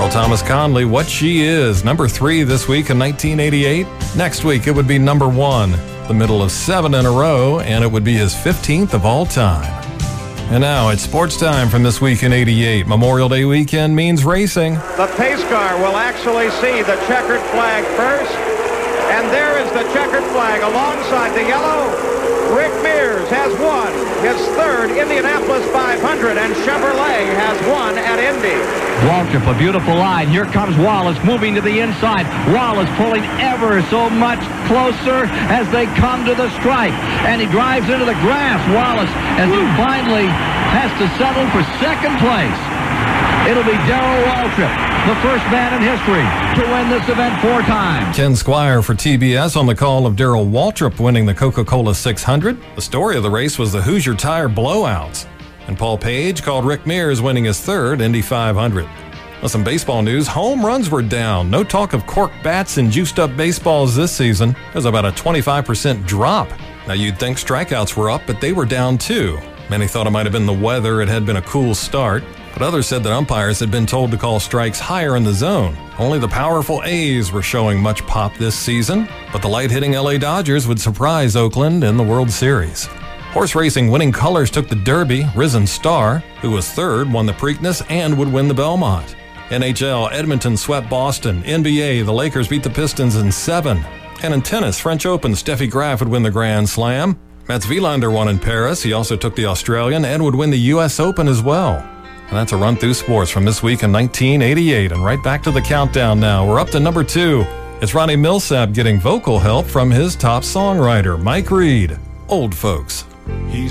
Carl Thomas Conley, What She Is, number 3 this week in 1988. Next week, it would be number 1, the middle of 7 in a row, and it would be his 15th of all time. And now it's sports time from this week in 88. Memorial Day weekend means racing. The pace car will actually see the checkered flag first, and there is the checkered flag alongside the yellow. Rick Mears has won his 3rd Indianapolis 500, and Chevrolet has won at Indy. Waltrip, a beautiful line. Here comes Wallace moving to the inside. Wallace pulling ever so much closer as they come to the stripe. And he drives into the grass, Wallace, as he finally has to settle for 2nd place. It'll be Darrell Waltrip, the first man in history to win this event 4 times. Ken Squire for TBS on the call of Darrell Waltrip winning the Coca-Cola 600. The story of the race was the Hoosier Tire blowouts. And Paul Page called Rick Mears winning his 3rd Indy 500. Well, some baseball news. Home runs were down. No talk of cork bats and juiced-up baseballs this season. There's about a 25% drop. Now, you'd think strikeouts were up, but they were down too. Many thought it might have been the weather. It had been a cool start. But others said that umpires had been told to call strikes higher in the zone. Only the powerful A's were showing much pop this season, but the light-hitting LA Dodgers would surprise Oakland in the World Series. Horse racing winning colors took the Derby. Risen Star, who was 3rd, won the Preakness and would win the Belmont. NHL, Edmonton swept Boston. NBA, the Lakers beat the Pistons in 7. And in tennis, French Open, Steffi Graf would win the Grand Slam. Mats Wilander won in Paris. He also took the Australian and would win the U.S. Open as well. And that's a run through sports from this week in 1988. And right back to the countdown now. We're up to number 2. It's Ronnie Milsap getting vocal help from his top songwriter, Mike Reed. Old Folks.